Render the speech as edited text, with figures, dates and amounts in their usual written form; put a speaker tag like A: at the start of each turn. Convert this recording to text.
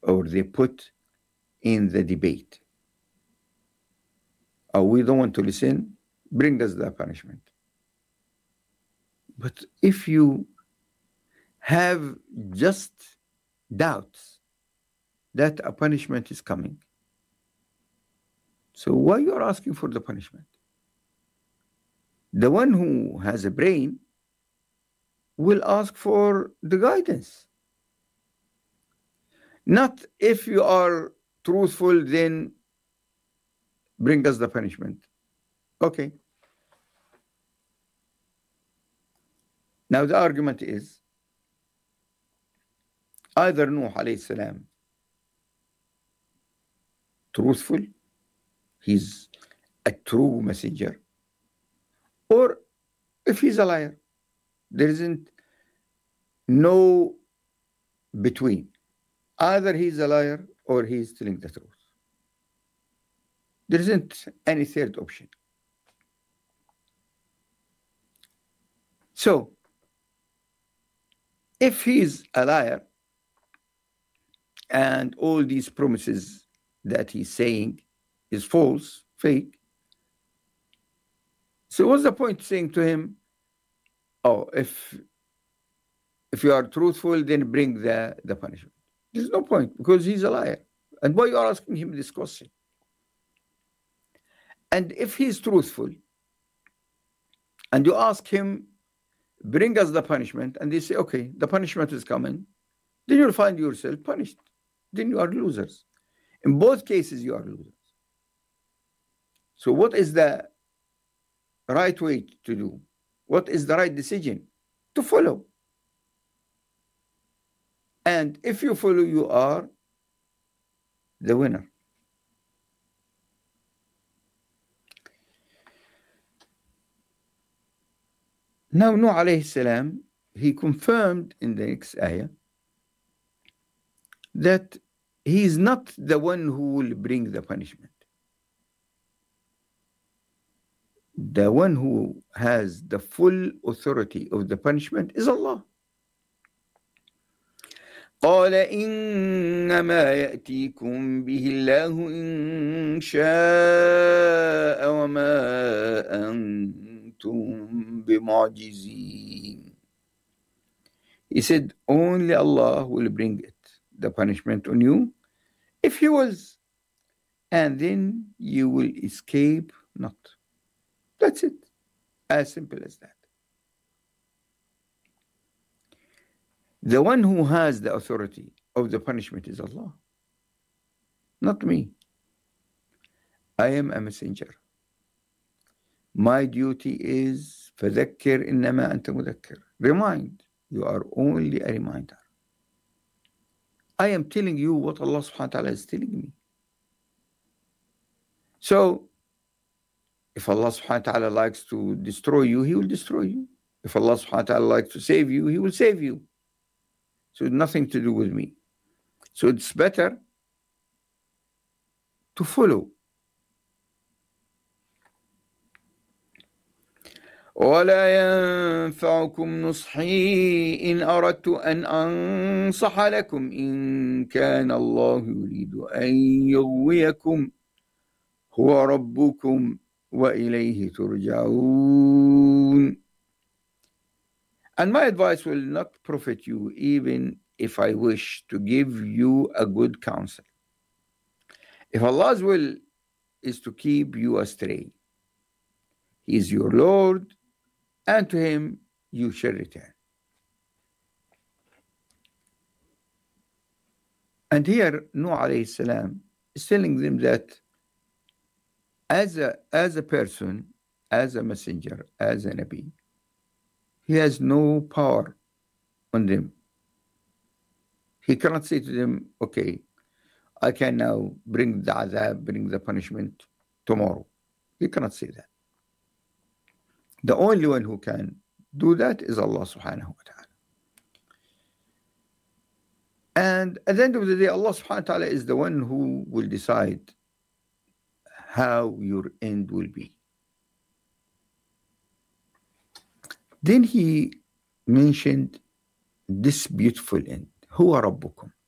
A: or they put in the debate. Oh, we don't want to listen, bring us the punishment. But if you have just doubts that a punishment is coming, so why you are asking for the punishment? The one who has a brain will ask for the guidance. Not if you are truthful, then bring us the punishment. Okay. Now the argument is either Nuh alayhi salam truthful, he's a true messenger, or if he's a liar, there isn't no between. Either he's a liar or he's telling the truth. There isn't any third option. So, if he's a liar and all these promises that he's saying is false, fake, so what's the point saying to him, oh, if you are truthful, then bring the punishment? There's no point, because he's a liar. And why you are asking him this question? And if he's truthful, and you ask him, bring us the punishment, and they say, okay, the punishment is coming, then you'll find yourself punished. Then you are losers. In both cases, you are losers. So what is the right way to do? What is the right decision? To follow. And if you follow, you are the winner. Now, Nuh alayhi salam, he confirmed in the next ayah that he is not the one who will bring the punishment. The one who has the full authority of the punishment is Allah. قال إنما يأتيكم به الله إن شاء وما أنتم بمعجزين. He said, only Allah will bring it, the punishment on you, if He wills, and then you will escape not. That's it. As simple as that. The one who has the authority of the punishment is Allah, not me. I am a messenger. My duty is فذكر إنما أنت مذكر. Remind. You are only a reminder. I am telling you what Allah subhanahu wa ta'ala is telling me. So, if Allah subhanahu wa ta'ala likes to destroy you, He will destroy you. If Allah subhanahu wa ta'ala likes to save you, He will save you. So it's nothing to do with me. So it's better to follow. ولا ينفعكم نصحي إن أردت أن أنصح لكم إن كان الله يريد أن يغويكم هو ربكم وإليه ترجعون. And my advice will not profit you even if I wish to give you a good counsel. If Allah's will is to keep you astray, He is your Lord, and to Him you shall return. And here Nuh alayhi salam is telling them that as a person, as a messenger, as a Nabi, he has no power on them. He cannot say to them, okay, I can now bring the azab, bring the punishment tomorrow. He cannot say that. The only one who can do that is Allah subhanahu wa ta'ala. And at the end of the day, Allah subhanahu wa ta'ala is the one who will decide how your end will be. Then he mentioned this beautiful end. Huwa Rabbukum.